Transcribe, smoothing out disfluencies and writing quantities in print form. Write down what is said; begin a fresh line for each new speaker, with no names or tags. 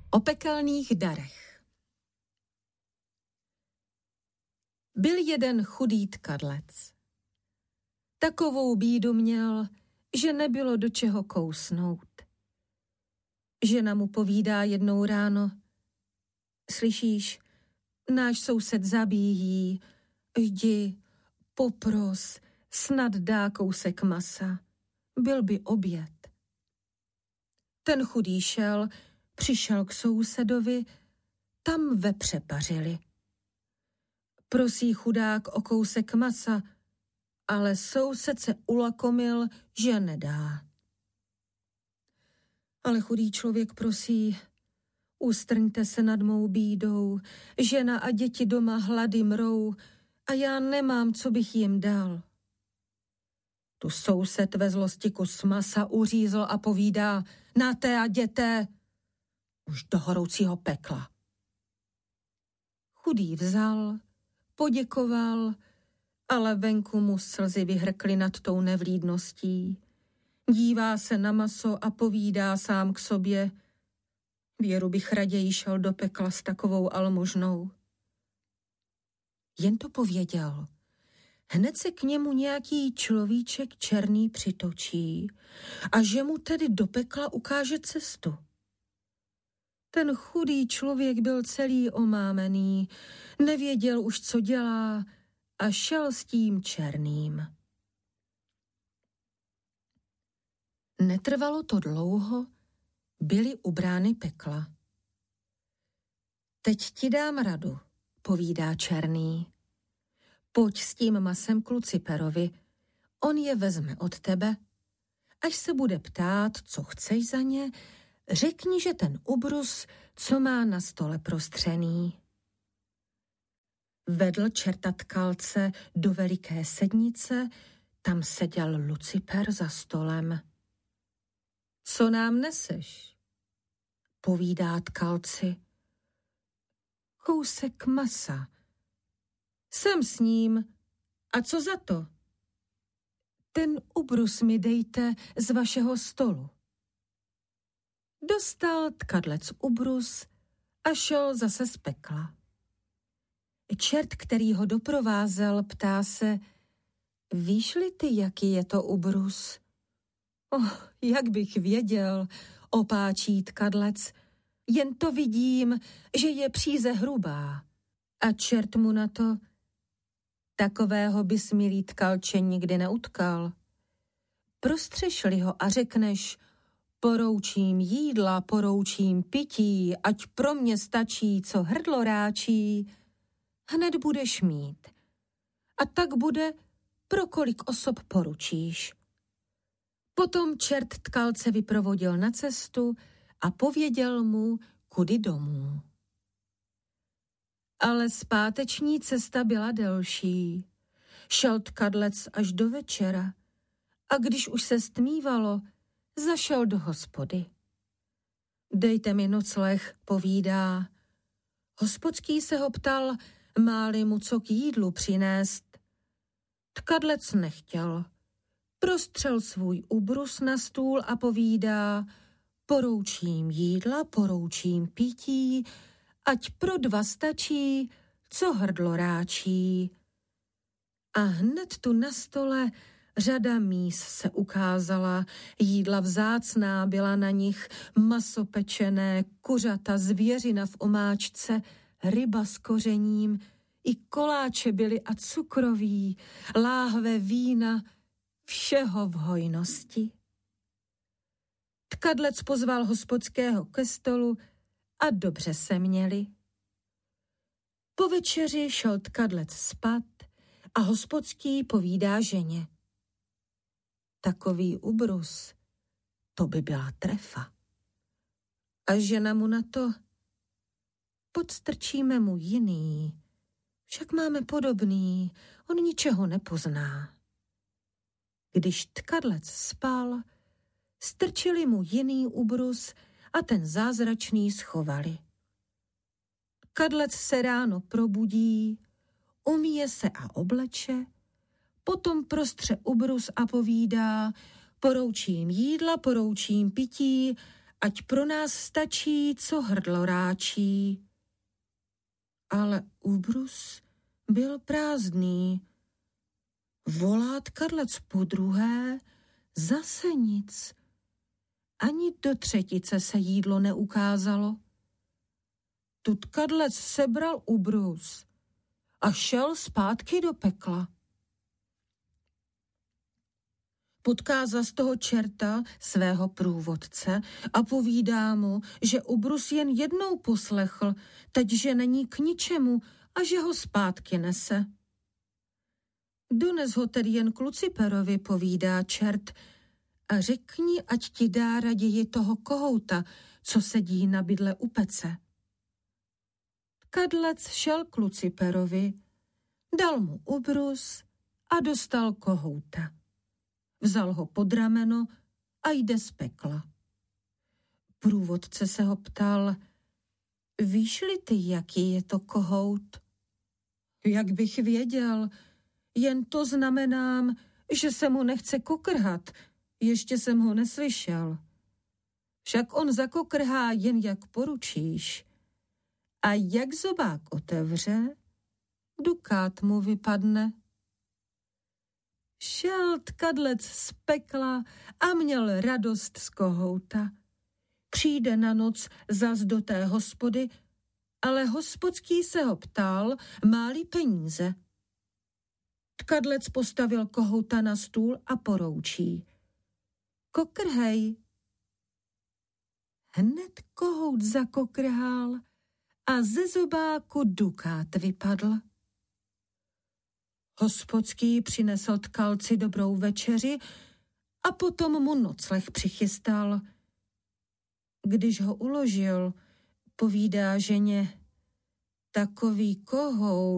O pekelných darech. Byl jeden chudý tkadlec. Takovou bídu měl, že nebylo do čeho kousnout. Žena mu povídá jednou ráno: slyšíš, náš soused zabíjí, jdi, popros, snad dá kousek masa, byl by oběd. Ten chudý přišel k sousedovi, tam vepře pařili. Prosí chudák o kousek masa, ale soused se ulakomil, že nedá. Ale chudý člověk prosí: ustrňte se nad mou bídou, žena a děti doma hlady mrou a já nemám, co bych jim dal. Tu soused ve zlosti kus masa uřízl a povídá: náte a jděte už do horoucího pekla. Chudý vzal, poděkoval, ale venku mu slzy vyhrkly nad tou nevlídností. Dívá se na maso a povídá sám k sobě: věru bych raději šel do pekla s takovou almužnou. Jen to pověděl. Hned se k němu nějaký človíček černý přitočí a že mu tedy do pekla ukáže cestu. Ten chudý člověk byl celý omámený, nevěděl už, co dělá a šel s tím černým. Netrvalo to dlouho, byly u brány pekla. Teď ti dám radu, povídá černý. Pojď s tím masem k Luciperovi, on je vezme od tebe. Až se bude ptát, co chceš za ně, řekni, že ten ubrus, co má na stole prostřený. Vedl čerta tkalce do veliké sednice, tam seděl Luciper za stolem. Co nám neseš? Povídá tkalci. Kousek masa. Jsem s ním. A co za to? Ten ubrus mi dejte z vašeho stolu. Dostal tkadlec ubrus a šel zase z pekla. Čert, který ho doprovázel, ptá se: víš-li ty, jaký je to ubrus? Jak bych věděl, opáčí tkadlec, jen to vidím, že je příze hrubá. A čert mu na to: takového bys, milý tkalče, nikdy neutkal. Prostřešli ho a řekneš: poroučím jídla, poroučím pití, ať pro mě stačí, co hrdlo ráčí, hned budeš mít. A tak bude, pro kolik osob poručíš. Potom čert tkalce vyprovodil na cestu a pověděl mu, kudy domů. Ale zpáteční cesta byla delší. Šel tkadlec až do večera a když už se stmívalo, zašel do hospody. Dejte mi nocleh, povídá. Hospodský se ho ptal, má-li mu co k jídlu přinést. Tkadlec nechtěl. Prostřel svůj ubrus na stůl a povídá: poroučím jídla, poroučím pití, ať pro dva stačí, co hrdlo ráčí. A hned tu na stole řada míz se ukázala, jídla vzácná byla na nich, maso pečené, kuřata, zvěřina v omáčce, ryba s kořením, i koláče byly a cukroví, láhve vína, všeho v hojnosti. Tkadlec pozval hospodského ke stolu a dobře se měli. Po večeři šel tkadlec spat a hospodský povídá ženě: takový ubrus, to by byla trefa. A žena mu na to: podstrčíme mu jiný, však máme podobný, on ničeho nepozná. Když tkadlec spal, strčili mu jiný ubrus a ten zázračný schovali. Tkadlec se ráno probudí, umýje se a obleče, potom prostře ubrus a povídá: poroučím jídla, poroučím pití, ať pro nás stačí, co hrdlo ráčí. Ale úbrus byl prázdný. Volá tkadlec podruhé, zase nic. Ani do třetice se jídlo neukázalo. Tu tkadlec sebral úbrus a šel zpátky do pekla. Potká zas toho čerta, svého průvodce, a povídá mu, že úbrus jen jednou poslechl, teď že není k ničemu a že ho zpátky nese. Dones ho tedy jen k Luciperovi, povídá čert, a řekni, ať ti dá raději toho kohouta, co sedí na bydle u pece. Tkadlec šel k Luciperovi, dal mu úbrus a dostal kohouta. Vzal ho pod rameno a jde z pekla. Průvodce se ho ptal, víš-li ty, jaký je to kohout? Jak bych věděl, jen to znamenám, že se mu nechce kokrhat, ještě jsem ho neslyšel. Však on zakokrhá jen jak poručíš. A jak zobák otevře, dukát mu vypadne. Šel tkadlec z pekla a měl radost z kohouta. Přijde na noc zas do té hospody, ale hospodský se ho ptal, má-li peníze. Tkadlec postavil kohouta na stůl a poroučí. Kokrhej. Hned kohout zakokrhal a ze zobáku dukát vypadl. Hospodský přinesl tkalci dobrou večeři a potom mu nocleh přichystal. Když ho uložil, povídá ženě, takový kohout